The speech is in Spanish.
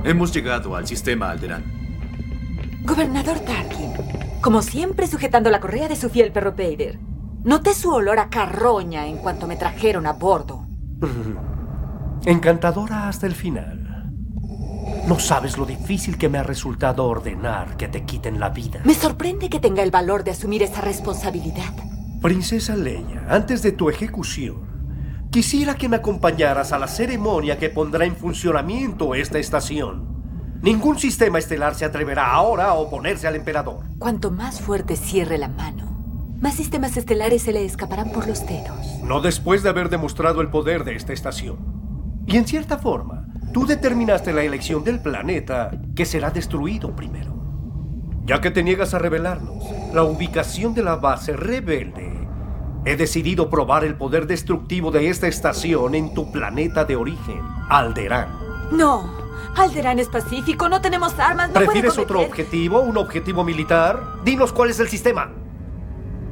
Hemos llegado al sistema Alderaan. Gobernador Tarkin, como siempre sujetando la correa de su fiel perro Vader. Noté su olor a carroña en cuanto me trajeron a bordo. Encantadora hasta el final. No sabes lo difícil que me ha resultado ordenar que te quiten la vida. Me sorprende que tenga el valor de asumir esa responsabilidad. Princesa Leia, antes de tu ejecución, quisiera que me acompañaras a la ceremonia que pondrá en funcionamiento esta estación. Ningún sistema estelar se atreverá ahora a oponerse al emperador. Cuanto más fuerte cierre la mano, más sistemas estelares se le escaparán por los dedos. No después de haber demostrado el poder de esta estación. Y en cierta forma, tú determinaste la elección del planeta que será destruido primero. Ya que te niegas a revelarnos la ubicación de la base rebelde, he decidido probar el poder destructivo de esta estación en tu planeta de origen, Alderaan. No, Alderaan es pacífico, no tenemos armas, no puede ¿Prefieres otro cometer- objetivo? ¿Un objetivo militar? Dinos cuál es el sistema.